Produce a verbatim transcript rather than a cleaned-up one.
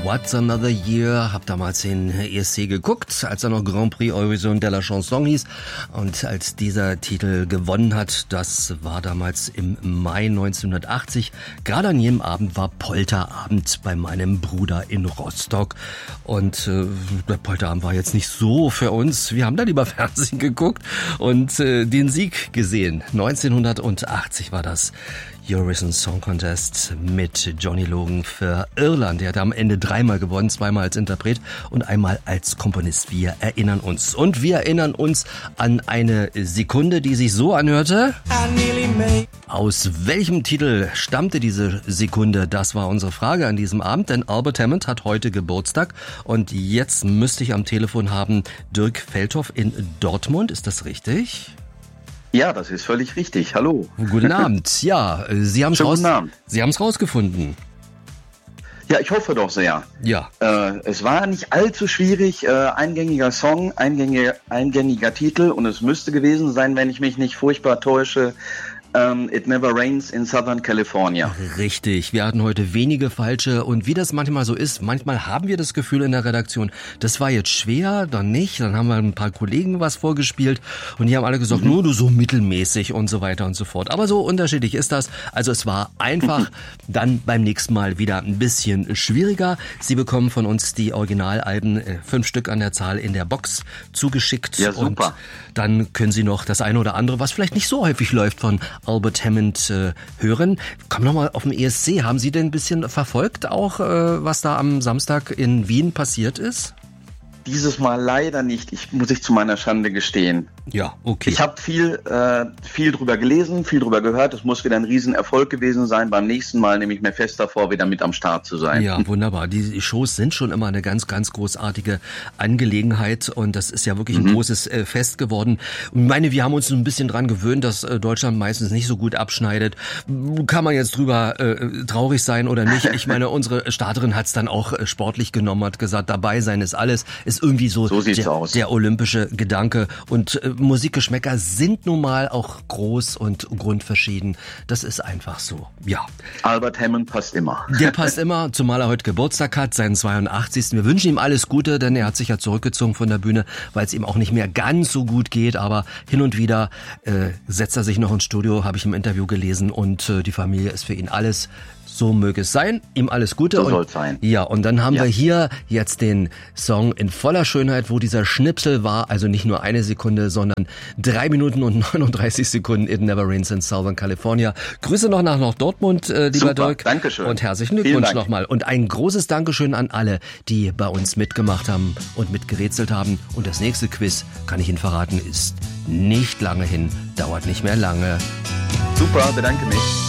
What's Another Year, hab damals den E S C geguckt, als er noch Grand Prix Eurovision de la Chanson hieß und als dieser Titel gewonnen hat, das war damals im Mai neunzehnhundertachtzig. Gerade an jedem Abend war Polterabend bei meinem Bruder in Rostock und äh, der Polterabend war jetzt nicht so für uns, wir haben da lieber Fernsehen geguckt und äh, den Sieg gesehen. neunzehnhundertachtzig war das. Eurovision Song Contest mit Johnny Logan für Irland. Er hat am Ende dreimal gewonnen, zweimal als Interpret und einmal als Komponist. Wir erinnern uns. Und wir erinnern uns an eine Sekunde, die sich so anhörte. Aus welchem Titel stammte diese Sekunde? Das war unsere Frage an diesem Abend, denn Albert Hammond hat heute Geburtstag. Und jetzt müsste ich am Telefon haben Dirk Feldhoff in Dortmund. Ist das richtig? Ja, das ist völlig richtig. Hallo. Guten Abend. Ja, Sie haben es raus, Sie haben es rausgefunden. Ja, ich hoffe doch sehr. Ja. Äh, es war nicht allzu schwierig. Äh, eingängiger Song, eingängiger, eingängiger Titel. Und es müsste gewesen sein, wenn ich mich nicht furchtbar täusche, Um, It Never Rains in Southern California. Richtig, wir hatten heute wenige falsche und wie das manchmal so ist, manchmal haben wir das Gefühl in der Redaktion, das war jetzt schwer, dann nicht, dann haben wir ein paar Kollegen was vorgespielt und die haben alle gesagt, mhm. nur du so mittelmäßig und so weiter und so fort. Aber so unterschiedlich ist das, also es war einfach, dann beim nächsten Mal wieder ein bisschen schwieriger. Sie bekommen von uns die Originalalben, äh, fünf Stück an der Zahl in der Box zugeschickt. Ja, super. Und dann können Sie noch das eine oder andere, was vielleicht nicht so häufig läuft, von Albert Hammond äh, hören. Komm nochmal auf den E S C. Haben Sie denn ein bisschen verfolgt auch, äh, was da am Samstag in Wien passiert ist? Dieses Mal leider nicht. Ich muss ich zu meiner Schande gestehen. Ja, okay. Ich habe viel, äh, viel drüber gelesen, viel drüber gehört. Es muss wieder ein Riesenerfolg gewesen sein. Beim nächsten Mal nehme ich mir fest davor, wieder mit am Start zu sein. Ja, wunderbar. Die Shows sind schon immer eine ganz, ganz großartige Angelegenheit und das ist ja wirklich ein mhm. großes äh, Fest geworden. Ich meine, wir haben uns ein bisschen dran gewöhnt, dass äh, Deutschland meistens nicht so gut abschneidet. Kann man jetzt drüber äh, traurig sein oder nicht? Ich meine, unsere Starterin hat es dann auch äh, sportlich genommen, hat gesagt, dabei sein ist alles. Ist irgendwie so, so der, aus. der olympische Gedanke. Und äh, Musikgeschmäcker sind nun mal auch groß und grundverschieden. Das ist einfach so. Ja. Albert Hammond passt immer. Der passt immer, zumal er heute Geburtstag hat, seinen zweiundachtzigsten Wir wünschen ihm alles Gute, denn er hat sich ja zurückgezogen von der Bühne, weil es ihm auch nicht mehr ganz so gut geht. Aber hin und wieder äh, setzt er sich noch ins Studio, habe ich im Interview gelesen. Und äh, die Familie ist für ihn alles. So möge es sein, ihm alles Gute. So soll es sein. Ja, und dann haben ja. wir hier jetzt den Song in voller Schönheit, wo dieser Schnipsel war, also nicht nur eine Sekunde, sondern drei Minuten und neununddreißig Sekunden. It Never Rains in Southern California. Grüße noch nach, nach Dortmund, äh, lieber Super, Dirk. Dankeschön. Und herzlichen Glückwunsch nochmal. Und ein großes Dankeschön an alle, die bei uns mitgemacht haben und mitgerätselt haben. Und das nächste Quiz, kann ich Ihnen verraten, ist nicht lange hin, dauert nicht mehr lange. Super, bedanke mich.